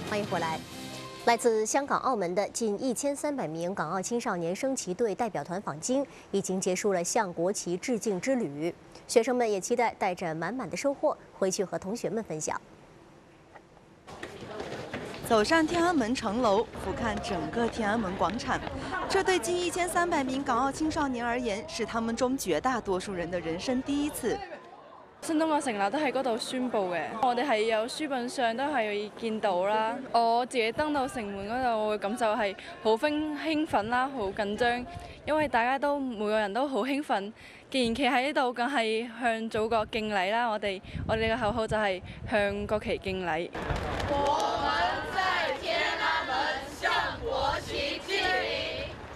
欢迎回来。来自香港、澳门的近1300名港澳青少年升旗队代表团访京，已经结束了向国旗致敬之旅。学生们也期待带着满满的收获回去和同学们分享。 走上天安门城楼，俯瞰整个天安门广場，這對近1300名港澳青少年而言，是他們中絕大多數人的人生第一次。 新中國成立都喺嗰度宣佈嘅，我哋係有書本上都係見到啦。我自己登到城門嗰度，我會感受係好興奮啦，好緊張，因為大家都每個人都好興奮。既然企喺呢度，梗係向祖國敬禮啦！我哋嘅口號就係向國旗敬禮。 我們在天安門向國旗敬禮。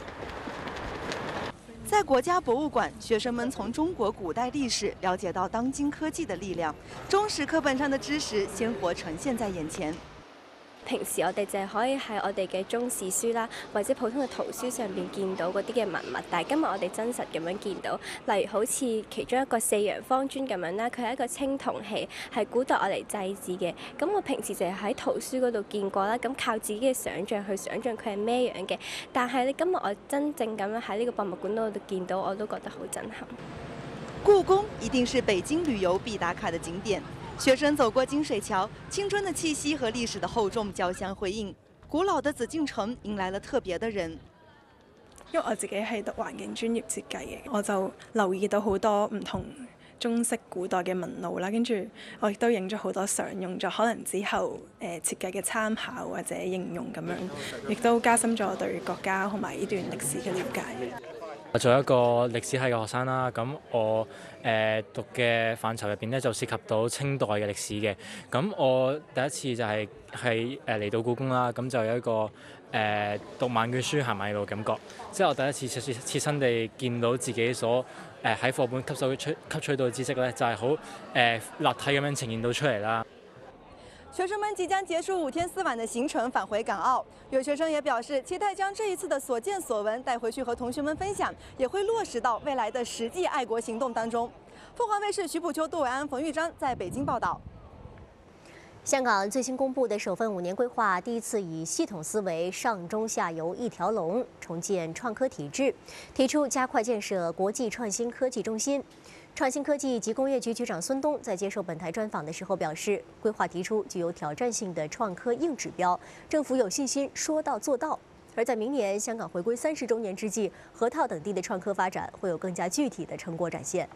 在國家博物館，學生們從中國古代歷史了解到當今科技的力量，中史課本上的知識鮮活呈現在眼前。 平時我哋淨係可以喺我哋嘅中史書啦，或者普通嘅圖書上邊見到嗰啲嘅文物，但係今日我哋真實咁樣見到，例如好似其中一個四羊方磚咁樣啦，佢係一個青銅器，係古代我嚟祭祀嘅。咁我平時淨係喺圖書嗰度見過啦，咁靠自己嘅想像去想像佢係咩樣嘅。但係咧，今日我真正咁樣喺呢個博物館度見到，我都覺得好震撼。 故宮一定是北京旅遊必打卡的景點。學生走過金水橋，青春的氣息和歷史的厚重交相輝映。古老的紫禁城迎來了特別的人。 因為我自己係讀環境專業設計嘅，我就留意到好多唔同中式古代嘅紋路啦，跟住我亦都影咗好多相，用咗可能之後設計嘅參考或者應用咁樣，亦都加深咗我對國家同埋呢段歷史嘅了解。 我做一個歷史系嘅學生啦，咁我讀嘅範疇入邊咧就涉及到清代嘅歷史嘅。咁我第一次就係嚟到故宮啦，咁就有一個讀萬卷書行萬里路感覺，即係我第一次切身地見到自己所喺課本吸取到嘅知識咧，就係好立體咁樣呈現到出嚟啦。 學生們即將結束5天4晚的行程，返回港澳。有學生也表示，期待將這一次的所見所聞帶回去和同學們分享，也會落實到未來的實際愛國行動當中。鳳凰衛視徐普秋、杜偉安、馮玉章在北京報道。 香港最新公布的首份5年規劃，第一次以系統思維、上中下游一條龍重建創科體制，提出加快建設國際創新科技中心。創新科技及工業局局長孫東在接受本台專訪的時候表示，規劃提出具有挑戰性的創科硬指標，政府有信心說到做到。而在明年香港回歸30週年之際，河套等地的創科發展會有更加具體的成果展現。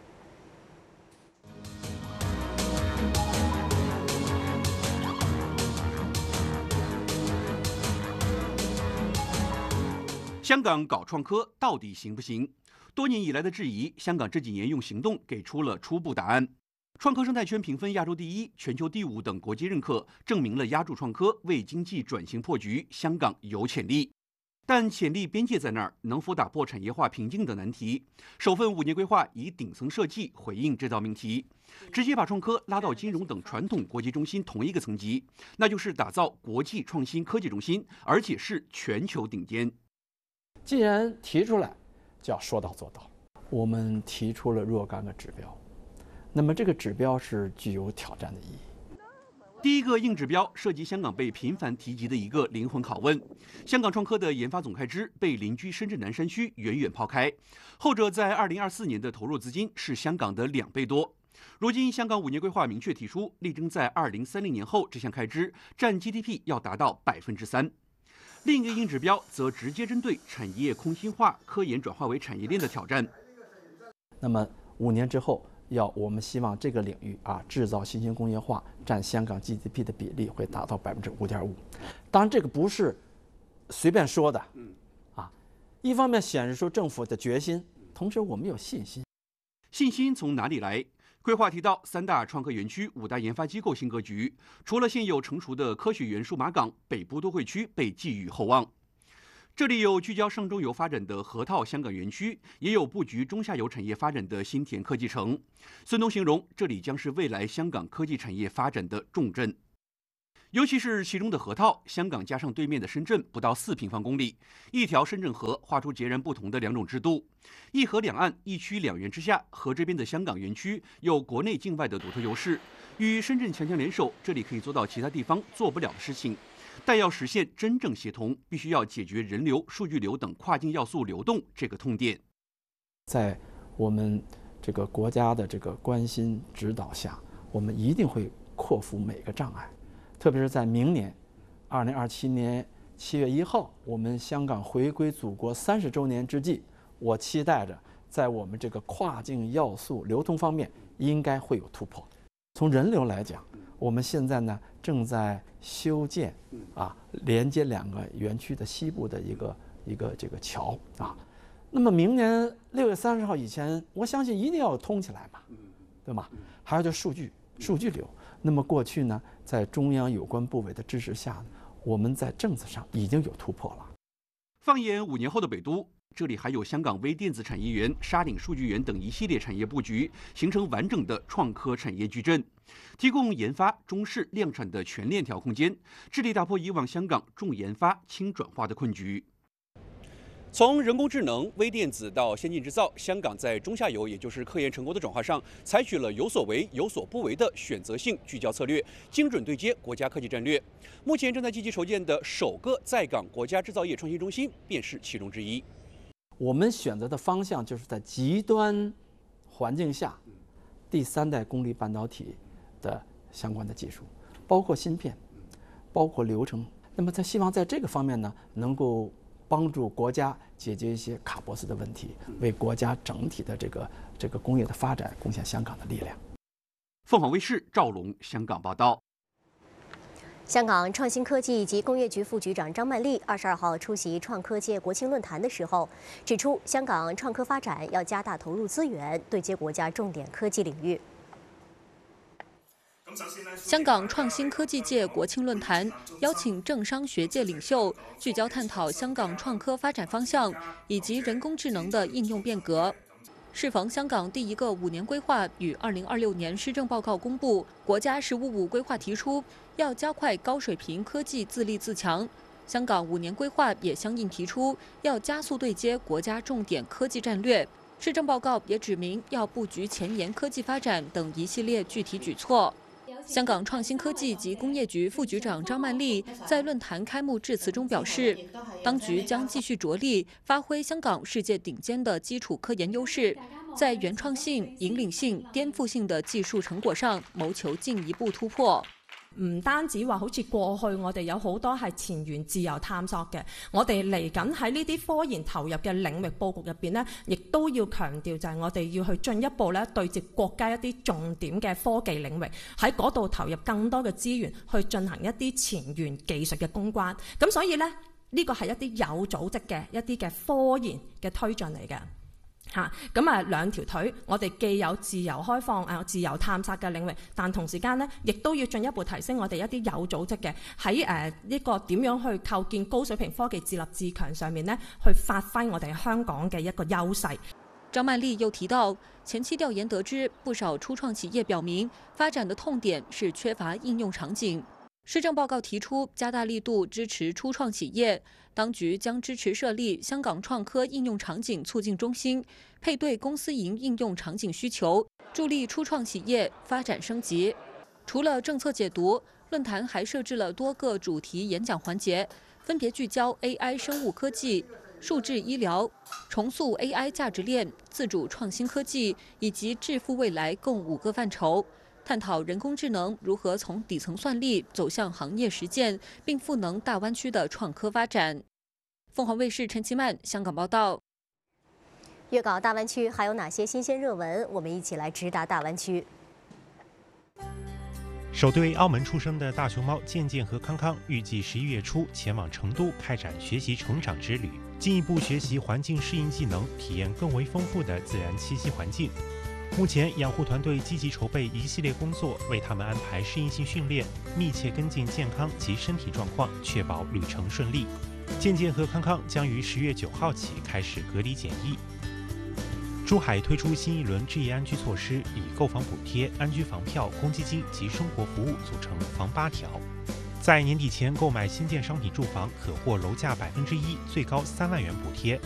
香港搞創科到底行不行？多年以來的質疑，香港這幾年用行動給出了初步答案。創科生態圈評分亞洲第1、全球第5等國際認可，證明了押注創科為經濟轉型破局，香港有潛力。但潛力邊界在那兒，能否打破產業化瓶頸的難題？首份5年規劃以頂層設計回應這道命題，直接把創科拉到金融等傳統國際中心同一個層級，那就是打造國際創新科技中心，而且是全球頂尖。 既然提出來，就要說到做到。我們提出了若干個指標，那麼這個指標是具有挑戰的意義。 第一個硬指標涉及香港被頻繁提及的一個靈魂拷問：香港創科的研發總開支被鄰居深圳南山區遠遠拋開，後者在2024年的投入資金是香港的2倍多。如今香港5年規劃明確提出，力爭在2030年後這項開支佔 GDP 要達到3%。另一個硬指標則直接針對產業空心化、科研轉化為產業鏈的挑戰。 那麼5年之後，我們希望這個領域製造新型工業化佔香港 GDP 的比例會達到5.5%。當然，這個不是隨便說的，一方面顯示出政府的決心，同時我們有信心。 信心從哪裡來？規劃提到3大創科園區、5大研發機構新格局，除了現有成熟的科學園數碼港，北部都會區被寄予厚望。這裡有聚焦上中游發展的河套香港園區，也有佈局中下游產業發展的新田科技城。孫東形容這裡將是未來香港科技產業發展的重鎮。尤其是其中的河套，香港加上對面的深圳，不到4平方公里，一條深圳河畫出截然不同的2種制度。一河兩岸、一區兩園之下，河這邊的香港園區有國內境外的獨特優勢，與深圳強強聯手，這裡可以做到其他地方做不了的事情。 但要实现真正协同，必须要解决人流、数据流等跨境要素流动这个痛点。 在我们这个国家的这个关心指导下，我们一定会克服每个障碍，特别是在明年2027年7月1号，我们香港回归祖国30周年之际，我期待着在我们这个跨境要素流通方面应该会有突破。从人流来讲，我们现在呢正在修建连接2个园区的西部的一个这个桥啊。那么明年6月30号以前，我相信一定要通起来嘛，对吗？还有就是数据流。那么过去呢，在中央有关部委的支持下呢，我们在政策上已经有突破了。 放眼5年后的北都，这里还有香港微电子产业园、沙岭数据园等一系列产业布局，形成完整的创科产业矩阵，提供研发、中试、量产的全链条空间，致力打破以往香港重研发、轻转化的困局。从人工智能、微电子到先进制造，香港在中下游，也就是科研成果的转化上，采取了有所为、有所不为的选择性聚焦策略，精准对接国家科技战略。目前正在积极筹建的首个在港国家制造业创新中心，便是其中之一。 我们选择的方向就是在极端环境下，第3代功率半导体的相关的技术，包括芯片，包括流程。那么希望在这个方面呢，能够帮助国家解决一些卡脖子的问题，为国家整体的这个工业的发展贡献香港的力量。 凤凰卫视赵龙香港报道。 香港创新科技及工业局副局长张曼丽22号出席创科界国庆论坛的时候，指出，香港创科发展要加大投入资源，对接国家重点科技领域。 香港创新科技界国庆论坛邀请政商学界领袖聚焦探讨香港创科发展方向以及人工智能的应用变革。适逢香港第1个5年规划与2026年施政报告公布，国家“15+5”规划提出要加快高水平科技自立自强。香港5年规划也相应提出要加速对接国家重点科技战略。施政报告也指明要布局前沿科技发展等一系列具体举措。香港创新科技及工业局副局长张曼丽在论坛开幕致辞中表示，当局将继续着力发挥香港世界顶尖的基础科研优势，在原创性、引领性、颠覆性的技術成果上謀求進一步突破。 唔單止話好似過去我哋有好多係前沿自由探索嘅，我哋嚟緊喺呢啲科研投入嘅領域佈局入邊呢，亦都要強調就係我哋要去進一步咧對接國家一啲重點嘅科技領域，喺嗰度投入更多嘅資源去進行一啲前沿技術嘅攻關。咁所以呢，呢個係一啲有組織嘅一啲嘅科研嘅推進嚟嘅。咁兩條腿，我哋既有自由開放、自由探索嘅領域，但同時間呢，亦都要進一步提升我哋一啲有組織嘅喺呢個點樣去構建高水平科技自立自強上面呢，去發揮我哋香港嘅一個優勢。 張曼麗又提到，前期調研得知，不少初創企業表明，發展的痛點是缺乏應用場景。施政報告提出加大力度支持初創企業，當局將支持設立香港創科應用場景促進中心，配對公私營應用場景需求，助力初創企業發展升級。除了政策解讀，論壇還設置了多個主題演講環節，分別聚焦 AI 生物科技、數字醫療、重塑 AI 價值鏈、自主創新科技以及致富未來共5個範疇。探討人工智能如何從底層算力走向行業實踐，並賦能大灣區的創科發展。鳳凰衛視陳其曼香港報道。 粵港大灣區還有哪些新鮮熱聞？我們一起來直達大灣區。 首對澳門出生的大熊貓健健和康康，預計11月初前往成都開展學習成長之旅，進一步學習環境適應技能，體驗更為豐富的自然棲息環境。目前，養護團隊積極籌備一系列工作，為他們安排適應性訓練，密切跟進健康及身體狀況，確保旅程順利。健健和康康將於10月9號起開始隔離檢疫。珠海推出新一輪置業安居措施，以購房補貼、安居房票、公積金及生活服務組成房8條。在年底前購買新建商品住房，可獲樓價1%，最高3萬元補貼。